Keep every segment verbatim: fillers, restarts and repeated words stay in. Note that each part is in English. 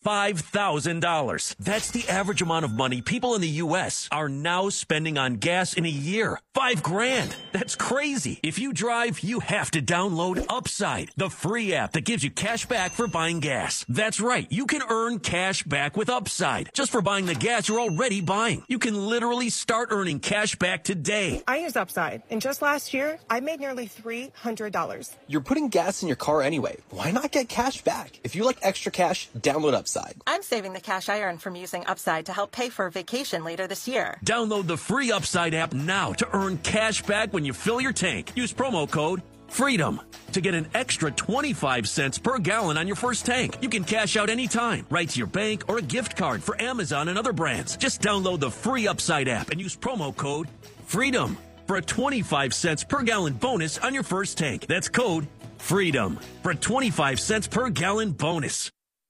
five thousand dollars. That's the average amount of money people in the U S are now spending on gas in a year. Five grand. That's crazy. If you drive, you have to download Upside, the free app that gives you cash back for buying gas. That's right. You can earn cash back with Upside just for buying the gas you're already buying. You can literally start earning cash back today. I use Upside, and just last year, I made nearly three hundred dollars. You're putting gas in your car anyway. Why not get cash back? If you like extra cash, download Upside. I'm saving the cash I earn from using Upside to help pay for a vacation later this year. Download the free Upside app now to earn cash back when you fill your tank. Use promo code FREEDOM to get an extra twenty-five cents per gallon on your first tank. You can cash out anytime, right to your bank or a gift card for Amazon and other brands. Just download the free Upside app and use promo code FREEDOM for a twenty-five cents per gallon bonus on your first tank. That's code FREEDOM for a twenty-five cents per gallon bonus.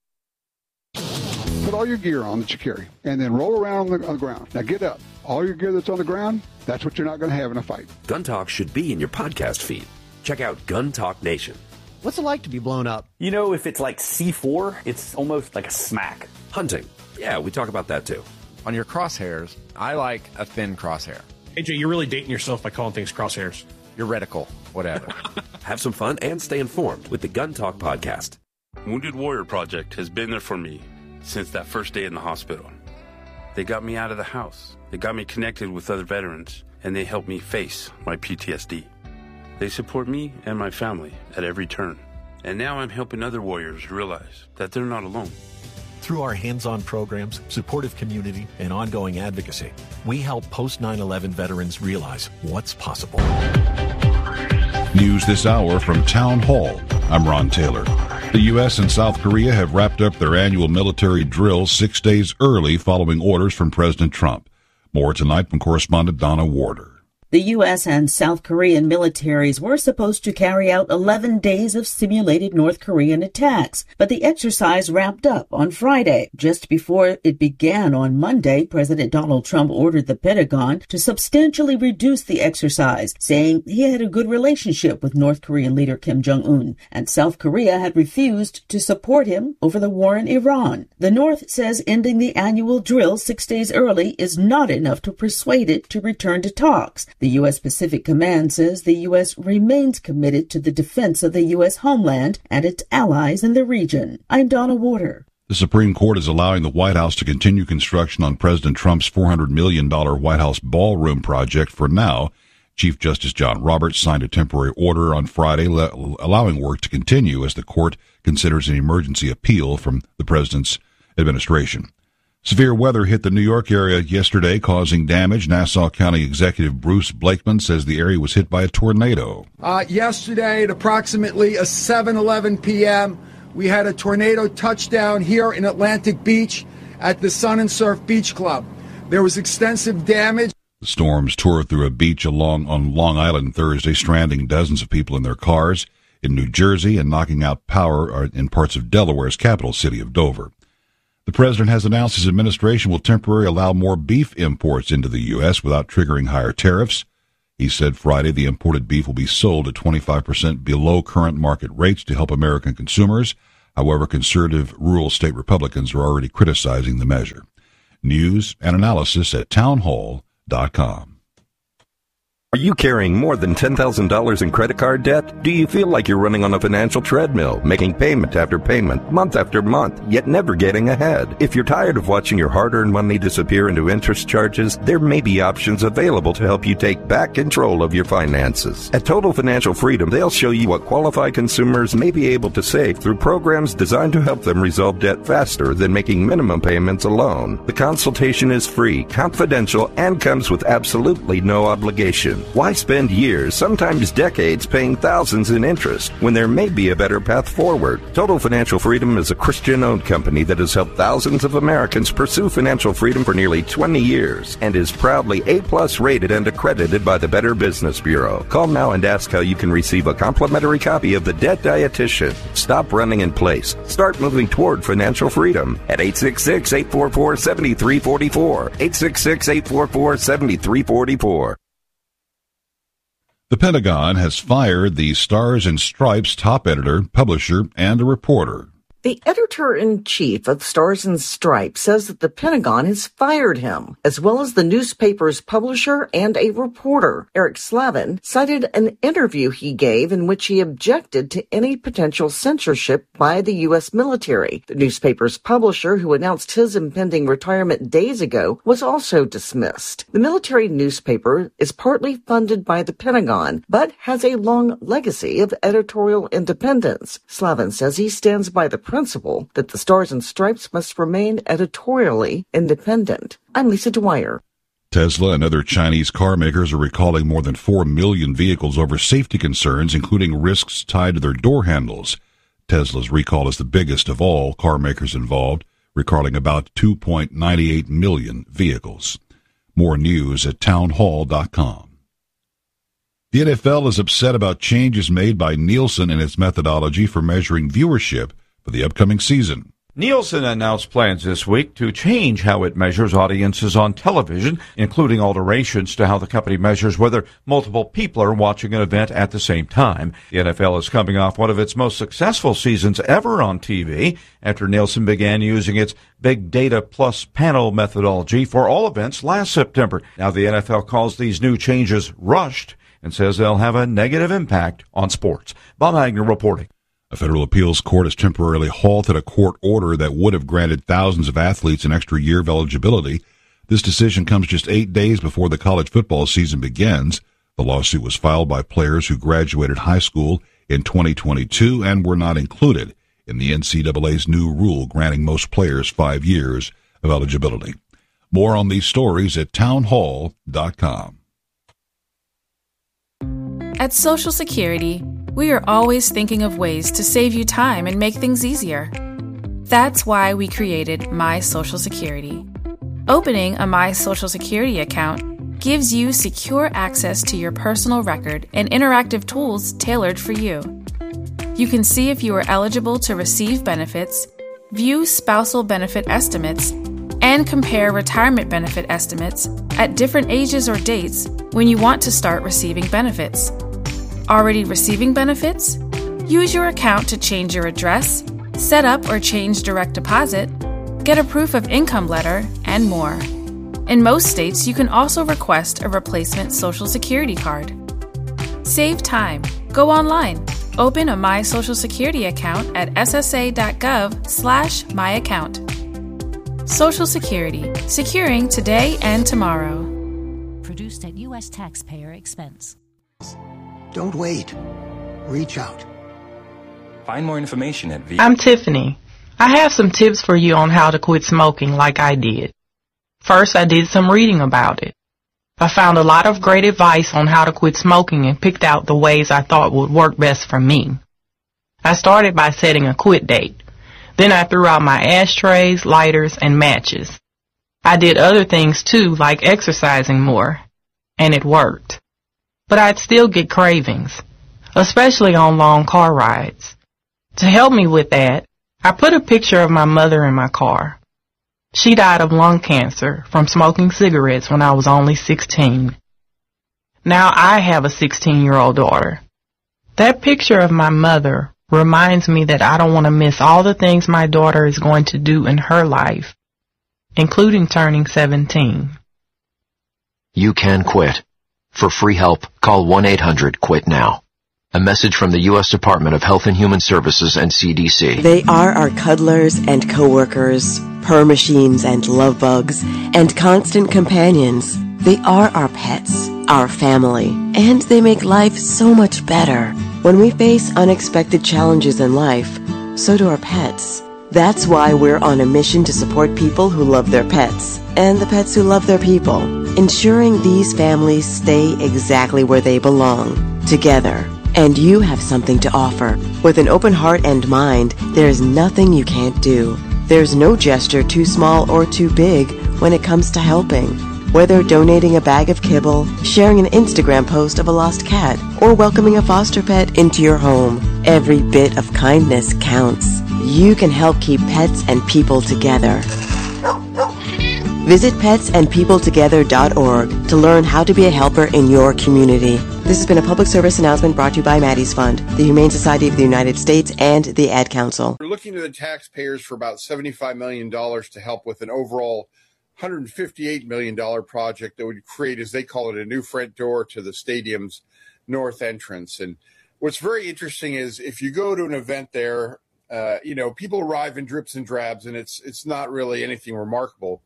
Put all your gear on that you carry, and then roll around on the, on the ground. Now get up. All your gear that's on the ground, that's what you're not going to have in a fight. Gun Talk should be in your podcast feed. Check out Gun Talk Nation. What's it like to be blown up? You know, if it's like C four, it's almost like a smack. Hunting. Yeah, we talk about that too. On your crosshairs, I like a thin crosshair. A J, you're really dating yourself by calling things crosshairs. Your reticle, whatever. Have some fun and stay informed with the Gun Talk podcast. Wounded Warrior Project has been there for me since that first day in the hospital. They got me out of the house. They got me connected with other veterans, and they helped me face my P T S D. They support me and my family at every turn. And now I'm helping other warriors realize that they're not alone. Through our hands-on programs, supportive community, and ongoing advocacy, we help post nine eleven veterans realize what's possible. News this hour from Town Hall. I'm Ron Taylor. The U S and South Korea have wrapped up their annual military drill six days early following orders from President Trump. More tonight from correspondent Donna Warder. The U S and South Korean militaries were supposed to carry out eleven days of simulated North Korean attacks, but the exercise wrapped up on Friday. Just before it began on Monday, President Donald Trump ordered the Pentagon to substantially reduce the exercise, saying he had a good relationship with North Korean leader Kim Jong-un, and South Korea had refused to support him over the war in Iran. The North says ending the annual drill six days early is not enough to persuade it to return to talks. The U S Pacific Command says the U S remains committed to the defense of the U S homeland and its allies in the region. I'm Donna Warder. The Supreme Court is allowing the White House to continue construction on President Trump's four hundred million dollars White House ballroom project for now. Chief Justice John Roberts signed a temporary order on Friday allowing work to continue as the court considers an emergency appeal from the president's administration. Severe weather hit the New York area yesterday, causing damage. Nassau County Executive Bruce Blakeman says the area was hit by a tornado. Uh, yesterday at approximately seven eleven p.m., we had a tornado touchdown here in Atlantic Beach at the Sun and Surf Beach Club. There was extensive damage. The storms tore through a beach along on Long Island Thursday, stranding dozens of people in their cars in New Jersey and knocking out power in parts of Delaware's capital city of Dover. The president has announced his administration will temporarily allow more beef imports into the U S without triggering higher tariffs. He said Friday the imported beef will be sold at twenty-five percent below current market rates to help American consumers. However, conservative rural state Republicans are already criticizing the measure. News and analysis at townhall dot com. Are you carrying more than ten thousand dollars in credit card debt? Do you feel like you're running on a financial treadmill, making payment after payment, month after month, yet never getting ahead? If you're tired of watching your hard-earned money disappear into interest charges, there may be options available to help you take back control of your finances. At Total Financial Freedom, they'll show you what qualified consumers may be able to save through programs designed to help them resolve debt faster than making minimum payments alone. The consultation is free, confidential, and comes with absolutely no obligation. Why spend years, sometimes decades, paying thousands in interest when there may be a better path forward? Total Financial Freedom is a Christian-owned company that has helped thousands of Americans pursue financial freedom for nearly twenty years and is proudly A-plus rated and accredited by the Better Business Bureau. Call now and ask how you can receive a complimentary copy of The Debt Dietitian. Stop running in place. Start moving toward financial freedom at eight six six, eight four four, seven three four four, eight six six, eight four four, seven three four four. The Pentagon has fired the Stars and Stripes top editor, publisher, and a reporter. The editor-in-chief of Stars and Stripes says that the Pentagon has fired him, as well as the newspaper's publisher and a reporter. Eric Slavin cited an interview he gave in which he objected to any potential censorship by the U S military. The newspaper's publisher, who announced his impending retirement days ago, was also dismissed. The military newspaper is partly funded by the Pentagon, but has a long legacy of editorial independence. Slavin says he stands by the principle that the Stars and Stripes must remain editorially independent. I'm Lisa Dwyer. Tesla and other Chinese car makers are recalling more than four million vehicles over safety concerns, including risks tied to their door handles. Tesla's recall is the biggest of all car makers involved, recalling about two point nine eight million vehicles. More news at townhall dot com. The N F L is upset about changes made by Nielsen in its methodology for measuring viewership for the upcoming season. Nielsen announced plans this week to change how it measures audiences on television, including alterations to how the company measures whether multiple people are watching an event at the same time. The N F L is coming off one of its most successful seasons ever on T V after Nielsen began using its Big Data Plus panel methodology for all events last September. Now the N F L calls these new changes rushed and says they'll have a negative impact on sports. Bob Hagner reporting. A federal appeals court has temporarily halted a court order that would have granted thousands of athletes an extra year of eligibility. This decision comes just eight days before the college football season begins. The lawsuit was filed by players who graduated high school in twenty twenty-two and were not included in the N C double A's new rule granting most players five years of eligibility. More on these stories at townhall dot com. At Social Security, we are always thinking of ways to save you time and make things easier. That's why we created My Social Security. Opening a My Social Security account gives you secure access to your personal record and interactive tools tailored for you. You can see if you are eligible to receive benefits, view spousal benefit estimates, and compare retirement benefit estimates at different ages or dates when you want to start receiving benefits. Already receiving benefits? Use your account to change your address, set up or change direct deposit, get a proof of income letter, and more. In most states, you can also request a replacement Social Security card. Save time. Go online. Open a My Social Security account at s s a dot gov slash my account. Social Security. Securing today and tomorrow. Produced at U S taxpayer expense. Don't wait. Reach out. Find more information at V. I'm Tiffany. I have some tips for you on how to quit smoking like I did. First, I did some reading about it. I found a lot of great advice on how to quit smoking and picked out the ways I thought would work best for me. I started by setting a quit date. Then I threw out my ashtrays, lighters, and matches. I did other things too, like exercising more. And it worked. But I'd still get cravings, especially on long car rides. To help me with that, I put a picture of my mother in my car. She died of lung cancer from smoking cigarettes when I was only sixteen. Now I have a sixteen-year-old daughter. That picture of my mother reminds me that I don't want to miss all the things my daughter is going to do in her life, including turning seventeen. You can quit. For free help, call one eight hundred quit now. A message from the U S Department of Health and Human Services and C D C. They are our cuddlers and coworkers, purr machines and love bugs, and constant companions. They are our pets, our family, and they make life so much better. When we face unexpected challenges in life, so do our pets. That's why we're on a mission to support people who love their pets and the pets who love their people, ensuring these families stay exactly where they belong, together. And you have something to offer. With an open heart and mind, there's nothing you can't do. There's no gesture too small or too big when it comes to helping. Whether donating a bag of kibble, sharing an Instagram post of a lost cat, or welcoming a foster pet into your home, every bit of kindness counts. You can help keep pets and people together. Visit pets and people together dot org to learn how to be a helper in your community. This has been a public service announcement brought to you by Maddie's Fund, the Humane Society of the United States, and the Ad Council. We're looking to the taxpayers for about seventy-five million dollars to help with an overall one hundred fifty-eight million dollars project that would create, as they call it, a new front door to the stadium's north entrance. And what's very interesting is if you go to an event there, uh, you know, people arrive in drips and drabs, and it's it's not really anything remarkable.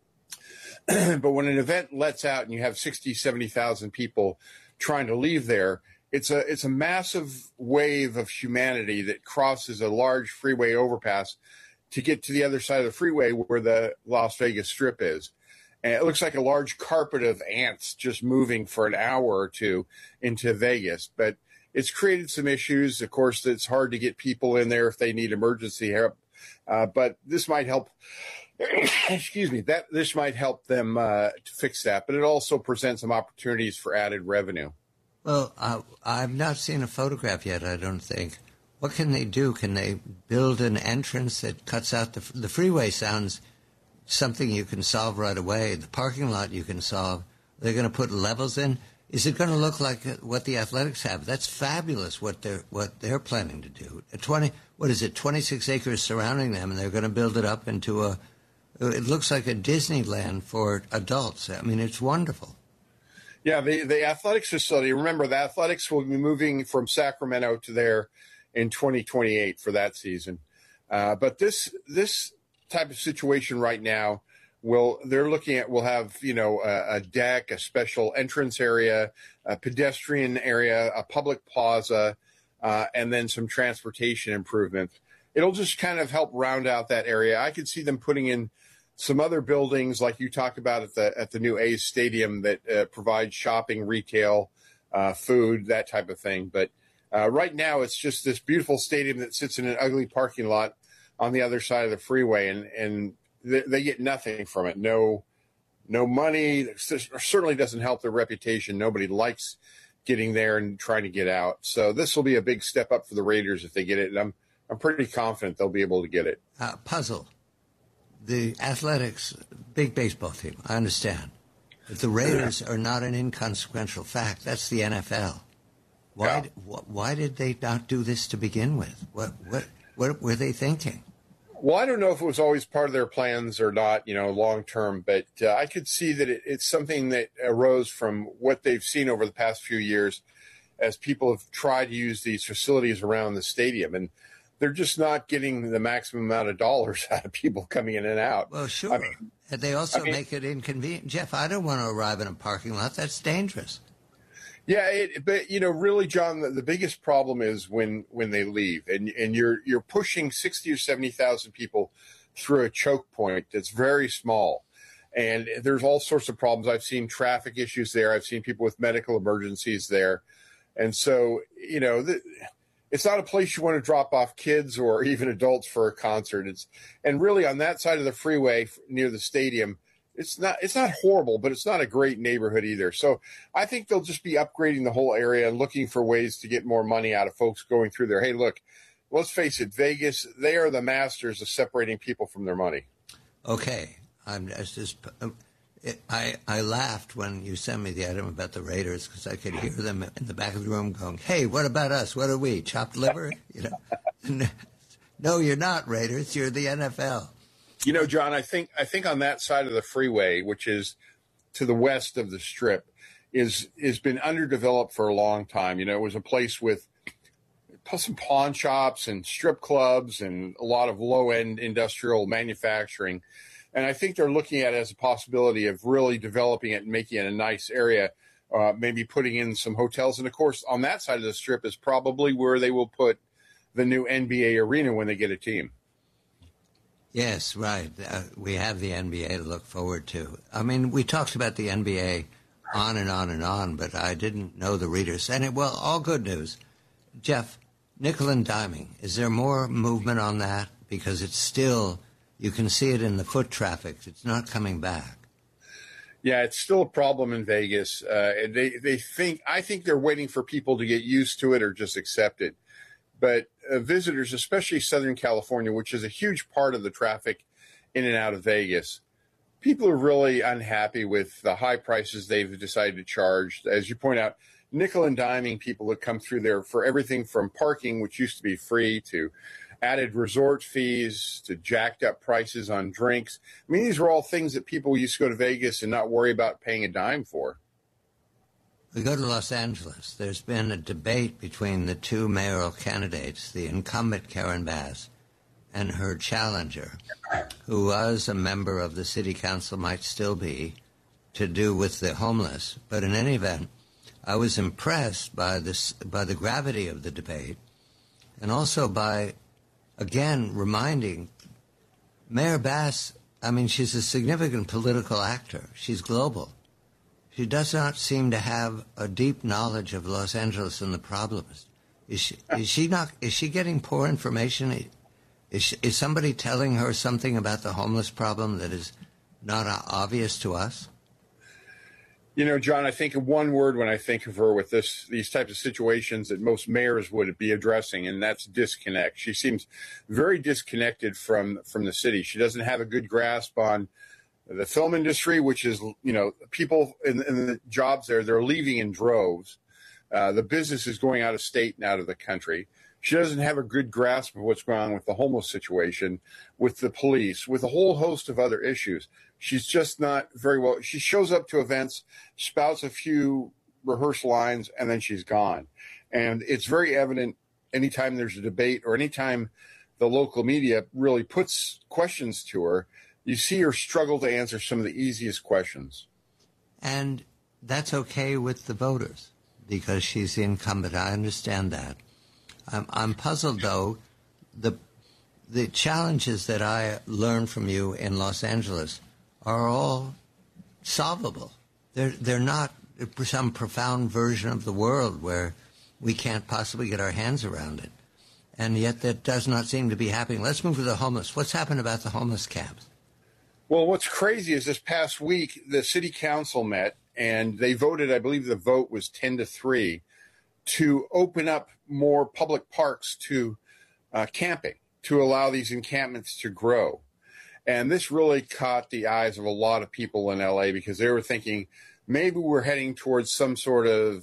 But when an event lets out and you have sixty, seventy thousand people trying to leave there, it's a it's a massive wave of humanity that crosses a large freeway overpass to get to the other side of the freeway where the Las Vegas Strip is. And it looks like a large carpet of ants just moving for an hour or two into Vegas. But it's created some issues. Of course, it's hard to get people in there if they need emergency help. Uh, but this might help. Excuse me, that this might help them uh, to fix that, but it also presents some opportunities for added revenue. Well, uh, I've not seen a photograph yet, I don't think. What can they do? Can they build an entrance that cuts out the, the freeway? Sounds something you can solve right away. The parking lot you can solve. They're going to put levels in. Is it going to look like what the Athletics have? That's fabulous what they're what they're planning to do. A twenty, what is it? twenty-six acres surrounding them, and they're going to build it up into a. It looks like a Disneyland for adults. I mean, it's wonderful. Yeah, the, the athletics facility, remember, the athletics will be moving from Sacramento to there in twenty twenty-eight for that season. Uh, but this this type of situation right now, will they're looking at, we'll have, you know, a, a deck, a special entrance area, a pedestrian area, a public plaza, uh, and then some transportation improvements. It'll just kind of help round out that area. I could see them putting in some other buildings like you talk about at the at the new A's Stadium that uh, provide shopping, retail, uh, food, that type of thing. But uh, right now it's just this beautiful stadium that sits in an ugly parking lot on the other side of the freeway, and, and they, they get nothing from it. No, no money. It certainly doesn't help their reputation. Nobody likes getting there and trying to get out. So this will be a big step up for the Raiders if they get it. And I'm I'm pretty confident they'll be able to get it. Uh, puzzle. The Athletics, big baseball team, I understand. But the Raiders are not an inconsequential fact. That's the N F L. Why, yeah. wh- why did they not do this to begin with? What, what, what were they thinking? Well, I don't know if it was always part of their plans or not, you know, long term, but uh, I could see that it, it's something that arose from what they've seen over the past few years as people have tried to use these facilities around the stadium. And they're just not getting the maximum amount of dollars out of people coming in and out. Well, sure. I mean, and they also I mean, make it inconvenient. Jeff, I don't want to arrive in a parking lot. That's dangerous. Yeah, it, but, you know, really, John, the, the biggest problem is when, when they leave. And and you're you're pushing sixty or seventy thousand people through a choke point that's very small. And there's all sorts of problems. I've seen traffic issues there. I've seen people with medical emergencies there. And so, you know, the, it's not a place you want to drop off kids or even adults for a concert. It's and really on that side of the freeway near the stadium, it's not it's not horrible, but it's not a great neighborhood either. So I think they'll just be upgrading the whole area and looking for ways to get more money out of folks going through there. Hey, look, let's face it, Vegas, they are the masters of separating people from their money. Okay, I'm just. I, I laughed when you sent me the item about the Raiders because I could hear them in the back of the room going, hey, what about us? What are we, chopped liver? You know, no, you're not Raiders. You're the N F L. You know, John, I think I think on that side of the freeway, which is to the west of the Strip, is has been underdeveloped for a long time. You know, it was a place with some pawn shops and strip clubs and a lot of low-end industrial manufacturing. And I think they're looking at it as a possibility of really developing it and making it a nice area, uh, maybe putting in some hotels. And, of course, on that side of the Strip is probably where they will put the new N B A arena when they get a team. Yes, right. Uh, we have the N B A to look forward to. I mean, we talked about the N B A on and on and on, but I didn't know the readers. And, it, well, all good news. Jeff, nickel and diming, is there more movement on that? Because it's still... You can see it in the foot traffic. It's not coming back. Yeah, it's still a problem in Vegas. Uh, they they think I think they're waiting for people to get used to it or just accept it. But uh, visitors, especially Southern California, which is a huge part of the traffic in and out of Vegas, people are really unhappy with the high prices they've decided to charge. As you point out, nickel and diming people that come through there for everything from parking, which used to be free, to added resort fees, to jacked up prices on drinks. I mean, these were all things that people used to go to Vegas and not worry about paying a dime for. We go to Los Angeles. There's been a debate between the two mayoral candidates, the incumbent Karen Bass and her challenger, who was a member of the city council, might still be, to do with the homeless. But in any event, I was impressed by this, by the gravity of the debate, and also by, again, reminding Mayor Bass, I mean, she's a significant political actor. She's global. She does not seem to have a deep knowledge of Los Angeles and the problems. Is she, is she not, is she getting poor information? Is, she, is somebody telling her something about the homeless problem that is not obvious to us? You know, John, I think of one word when I think of her with this, these types of situations that most mayors would be addressing, and that's disconnect. She seems very disconnected from, from the city. She doesn't have a good grasp on the film industry, which is, you know, people in, in the jobs there, they're leaving in droves. Uh, the business is going out of state and out of the country. She doesn't have a good grasp of what's going on with the homeless situation, with the police, with a whole host of other issues. She's just not very well. She shows up to events, spouts a few rehearsed lines, and then she's gone. And it's very evident anytime there's a debate or anytime the local media really puts questions to her, you see her struggle to answer some of the easiest questions. And that's okay with the voters because she's the incumbent. I understand that. I'm, I'm puzzled, though. The the challenges that I learned from you in Los Angeles are all solvable. They're they're not some profound version of the world where we can't possibly get our hands around it. And yet that does not seem to be happening. Let's move to the homeless. What's happened about the homeless camps? Well, what's crazy is this past week, the city council met and they voted, I believe the vote was ten to three, to open up more public parks to uh, camping, to allow these encampments to grow. And this really caught the eyes of a lot of people in L A because they were thinking maybe we're heading towards some sort of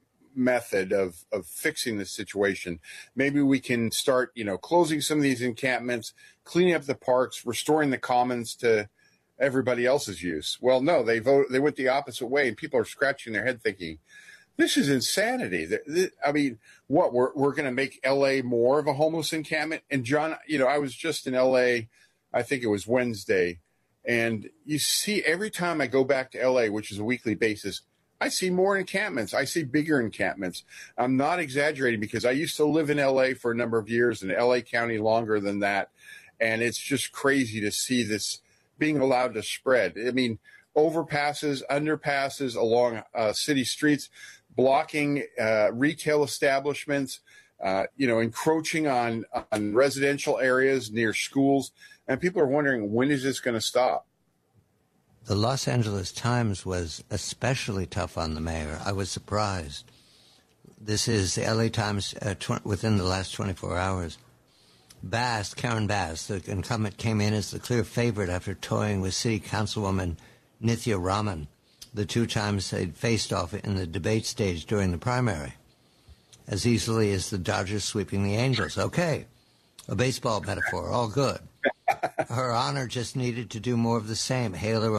method of, of fixing the situation. Maybe we can start, you know, closing some of these encampments, cleaning up the parks, restoring the commons to everybody else's use. Well, no, they vote, they went the opposite way, and people are scratching their head thinking, this is insanity. I mean, what, we're, we're going to make L A more of a homeless encampment? And John, you know, I was just in L A, I think it was Wednesday, and you see every time I go back to L A, which is a weekly basis, I see more encampments. I see bigger encampments. I'm not exaggerating because I used to live in L A for a number of years, in L A County longer than that. And it's just crazy to see this being allowed to spread. I mean, overpasses, underpasses along uh, city streets, blocking uh, retail establishments, uh, you know, encroaching on, on residential areas near schools. And people are wondering, when is this going to stop? The Los Angeles Times was especially tough on the mayor. I was surprised. This is the L A Times uh, tw- within the last twenty-four hours. Bass, Karen Bass, the incumbent, came in as the clear favorite after toying with City Councilwoman Nithya Raman. The two times they'd faced off in the debate stage during the primary. As easily as the Dodgers sweeping the Angels. Okay, a baseball metaphor, all good. Her honor just needed to do more of the same. Hail her